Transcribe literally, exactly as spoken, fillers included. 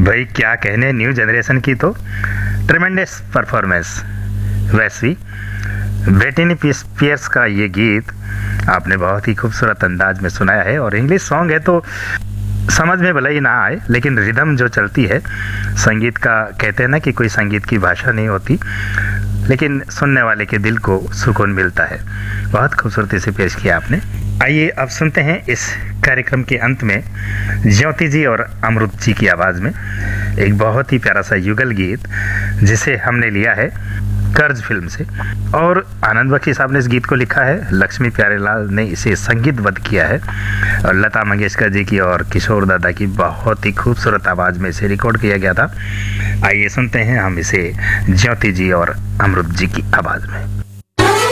भाई क्या कहने, न्यू जनरेशन की तो ट्रेमेंडस परफॉर्मेंस। वैसी ब्रिटनी स्पीयर्स का ये गीत आपने बहुत ही खूबसूरत अंदाज में सुनाया है। और इंग्लिश सॉन्ग है तो समझ में भले ही ना आए, लेकिन रिदम जो चलती है संगीत का, कहते हैं ना कि कोई संगीत की भाषा नहीं होती, लेकिन सुनने वाले के दिल को सुकून मिलता है। बहुत खूबसूरती से पेश किया आपने। आइए अब सुनते हैं इस कार्यक्रम के अंत में ज्योति जी और अमृत जी की आवाज़ में एक बहुत ही प्यारा सा युगल गीत, जिसे हमने लिया है कर्ज फिल्म से। और आनंद बख्शी साहब ने इस गीत को लिखा है, लक्ष्मी प्यारेलाल ने इसे संगीतबद्ध किया है, और लता मंगेशकर जी की और किशोर दादा की बहुत ही खूबसूरत आवाज़ में इसे रिकॉर्ड किया गया था। आइए सुनते हैं हम इसे ज्योति जी और अमृत जी की आवाज़ में।